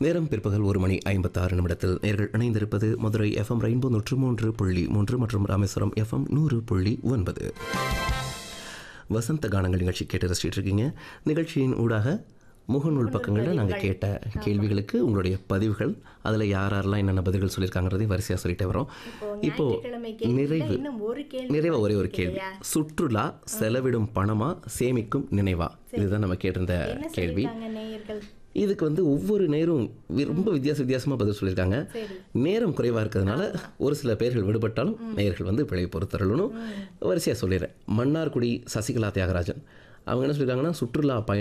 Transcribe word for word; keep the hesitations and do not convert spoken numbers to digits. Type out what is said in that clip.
நேரம் பிற்பகல் ஒரு மணி ஐம்பத்தாறு நிமிடத்தில் நேர்கள் இணைந்திருப்பது மதுரை எஃப்எம் ரெயின்போ நூற்று மூன்று புள்ளி மூன்று மற்றும் ராமேஸ்வரம் எஃப்எம் நூறு புள்ளி ஒன்பது. வசந்த கானங்கள் நிகழ்ச்சி கேட்டு ரசிச்சுட்டு இருக்கீங்க. நிகழ்ச்சியின் ஊடாக முகநூல் பக்கங்களில் நாங்கள் கேட்ட கேள்விகளுக்கு உங்களுடைய பதிவுகள், அதில் யார் யாரெல்லாம் என்னென்ன பதில்கள் சொல்லியிருக்காங்கிறதையும் வரிசையாக சொல்லிட்டு வரோம். இப்போது நிறைவு நிறைவா ஒரே ஒரு கேள்வி, சுற்றுலா செலவிடும் பணமா சேமிக்கும் நினைவா? இதுதான் நம்ம கேட்டிருந்த கேள்வி. இதுக்கு வந்து ஒவ்வொரு நேரம் ரொம்ப வித்தியாச வித்தியாசமாக பதில் சொல்லியிருக்காங்க. நேரம் குறைவாக இருக்கிறதுனால ஒரு சில பேர்கள் விடுபட்டாலும் நேயர்கள் வந்து பிழை பொறுத்தரணும். வரிசையாக சொல்லிடுறேன். மன்னார்குடி சசிகலா தியாகராஜன் அவங்க என்ன சொல்லியிருக்காங்கன்னா, சுற்றுலா பயணம்